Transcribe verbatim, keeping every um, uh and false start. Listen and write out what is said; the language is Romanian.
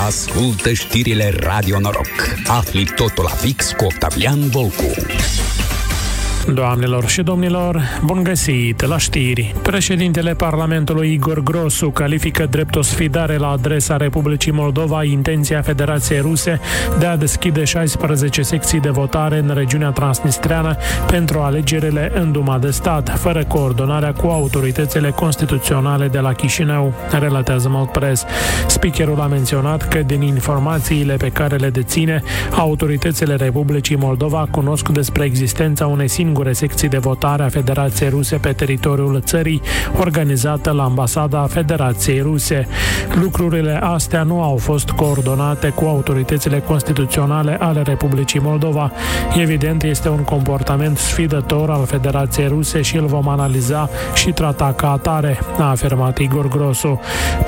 Ascultă știrile Radio Noroc. Afli totul la fix cu Octavian Volcu. Doamnelor și domnilor, bun găsit la știri. Președintele Parlamentului Igor Grosu califică drept o sfidare la adresa Republicii Moldova intenția Federației Ruse de a deschide șaisprezece secții de votare în regiunea transnistreană pentru alegerile în Duma de Stat, fără coordonarea cu autoritățile constituționale de la Chișinău, relatează Moldpress. Speakerul a menționat că din informațiile pe care le deține, autoritățile Republicii Moldova cunosc despre existența unei singure secții de votare a Federației Ruse pe teritoriul țării, organizată la Ambasada Federației Ruse. Lucrurile astea nu au fost coordonate cu autoritățile constituționale ale Republicii Moldova. Evident, este un comportament sfidător al Federației Ruse și îl vom analiza și trata ca atare, a afirmat Igor Grosu.